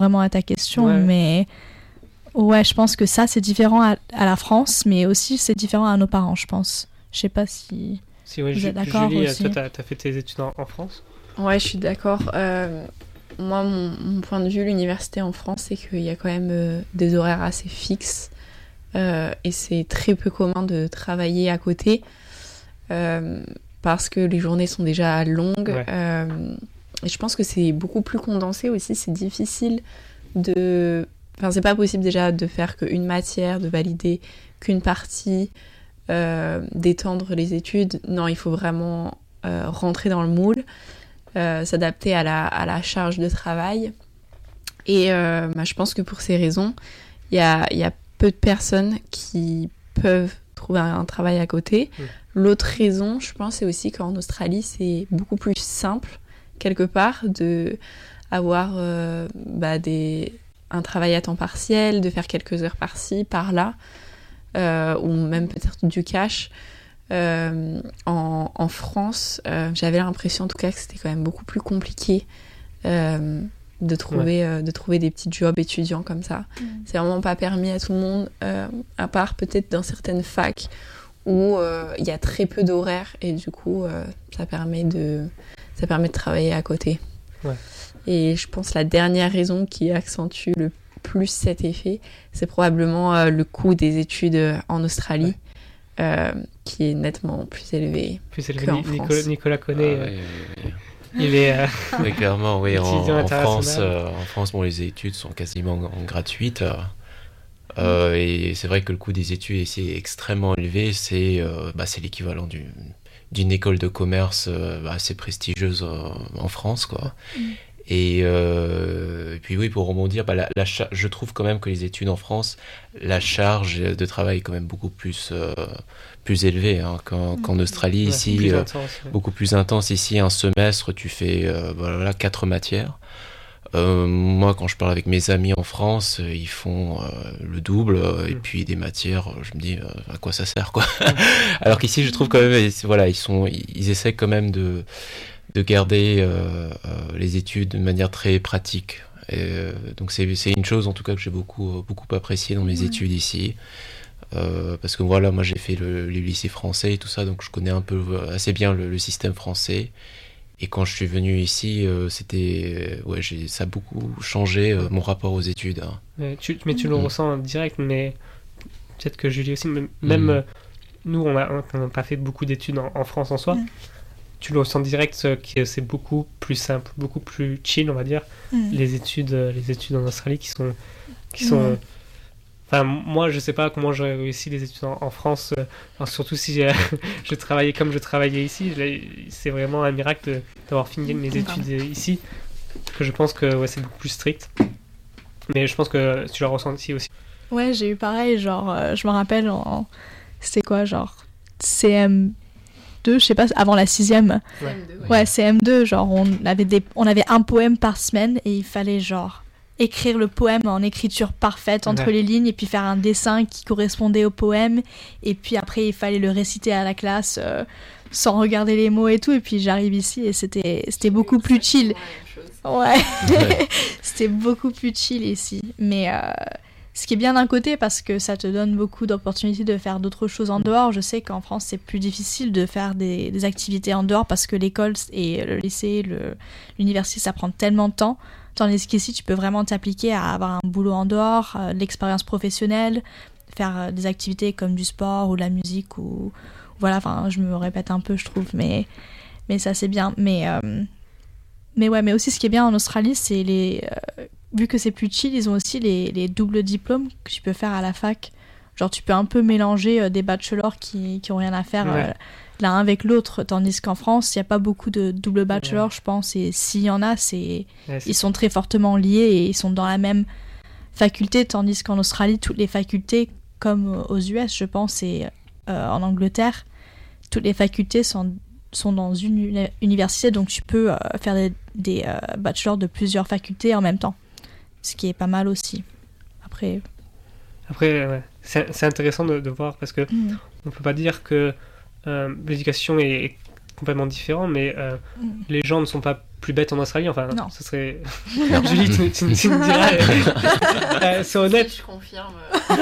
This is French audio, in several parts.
vraiment à ta question, Ouais. mais ouais, je pense que ça, c'est différent à la France, mais aussi c'est différent à nos parents, je pense. Je sais pas si Si, ouais, vous êtes d'accord Julie, aussi. toi, t'as fait tes études en France. Ouais, je suis d'accord. Moi, mon point de vue, l'université en France, c'est qu'il y a quand même des horaires assez fixes et c'est très peu commun de travailler à côté parce que les journées sont déjà longues. Ouais. Et je pense que c'est beaucoup plus condensé aussi. C'est difficile de... Enfin, c'est pas possible déjà de faire qu'une matière, de valider qu'une partie, d'étendre les études. Non, il faut vraiment rentrer dans le moule. S'adapter à la charge de travail. Et je pense que pour ces raisons, il y a peu de personnes qui peuvent trouver un travail à côté. L'autre raison, je pense, c'est aussi qu'en Australie, c'est beaucoup plus simple, quelque part, de avoir un travail à temps partiel, de faire quelques heures par-ci, par-là, ou même peut-être du cash. En France, j'avais l'impression en tout cas que c'était quand même beaucoup plus compliqué de trouver des petits jobs étudiants comme ça. C'est vraiment pas permis à tout le monde, à part peut-être dans certaines facs où il y a très peu d'horaires et du coup ça permet de travailler à côté. Ouais. Et je pense la dernière raison qui accentue le plus cet effet, c'est probablement le coût des études en Australie. Qui est nettement plus élevé qu'en France. Nicolas connaît. Ouais. Il est. Oui, clairement, oui. étudiant En France, international. bon, les études sont quasiment gratuites. Et c'est vrai que le coût des études ici est extrêmement élevé. C'est l'équivalent d'une école de commerce assez prestigieuse en France, quoi. Et puis oui, pour rebondir, je trouve quand même que les études en France, la charge de travail est quand même beaucoup plus élevée qu'en Australie. Ouais, ici, plus intense, ouais. beaucoup plus intense. Ici, un semestre, tu fais 4 matières. Moi, quand je parle avec mes amis en France, ils font le double, et puis des matières, je me dis à quoi ça sert, quoi. Alors qu'ici, je trouve quand même, ils essaient quand même de garder les études de manière très pratique. Donc c'est une chose en tout cas que j'ai beaucoup apprécié dans mes études ici. Parce que voilà, moi j'ai fait le lycée français et tout ça, donc je connais un peu assez bien le système français. Et quand je suis venu ici, ça a beaucoup changé mon rapport aux études. Hein. Mais tu le ressens direct, mais peut-être que Julie aussi, même nous on n'a pas fait beaucoup d'études en France en soi. Tu le ressens direct que c'est beaucoup plus simple, beaucoup plus chill, on va dire, les études en Australie qui sont enfin, moi je sais pas comment j'aurais réussi les études en France, surtout si je travaillais comme je travaillais ici. C'est vraiment un miracle d'avoir fini mes études ici, que je pense que c'est beaucoup plus strict, mais je pense que tu l'as ressenti aussi. Ouais, j'ai eu pareil, genre je me rappelle c'était quoi, genre CM2, je sais pas, avant la 6e. Ouais, CM2, genre on avait un poème par semaine et il fallait genre écrire le poème en écriture parfaite entre les lignes et puis faire un dessin qui correspondait au poème, et puis après il fallait le réciter à la classe sans regarder les mots et tout, et puis j'arrive ici et c'était beaucoup plus chill. Ouais. C'était beaucoup plus chill ici, mais ce qui est bien d'un côté parce que ça te donne beaucoup d'opportunités de faire d'autres choses en dehors. Je sais qu'en France c'est plus difficile de faire des activités en dehors parce que l'école et le lycée, l'université, ça prend tellement de temps. Tandis qu'ici tu peux vraiment t'appliquer à avoir un boulot en dehors, de l'expérience professionnelle, faire des activités comme du sport ou de la musique ou voilà. Enfin, je me répète un peu, je trouve, mais ça c'est bien. Mais ouais, mais aussi ce qui est bien en Australie, c'est vu que c'est plus chill, ils ont aussi les doubles diplômes que tu peux faire à la fac. Genre tu peux un peu mélanger des bachelors qui ont rien à faire l'un avec l'autre, tandis qu'en France il n'y a pas beaucoup de double bachelors, je pense, et s'il y en a, ils sont très fortement liés et ils sont dans la même faculté, tandis qu'en Australie toutes les facultés, comme aux US je pense, et en Angleterre, toutes les facultés sont dans une université, donc tu peux faire des bachelors de plusieurs facultés en même temps, ce qui est pas mal aussi. Après ouais. C'est intéressant de voir parce que on peut pas dire que l'éducation est complètement différent, mais les gens ne sont pas plus bêtes en Australie. Enfin, non. Ce serait... Julie, tu me diras. C'est honnête. Je confirme.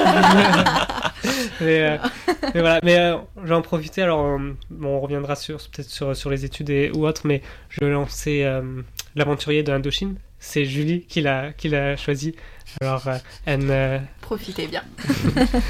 mais voilà. Mais je vais en profiter. Alors, on reviendra peut-être sur les études ou autres, mais je vais lancer l'aventurier de l'Indochine. C'est Julie qui l'a choisi. Alors, Profitez bien.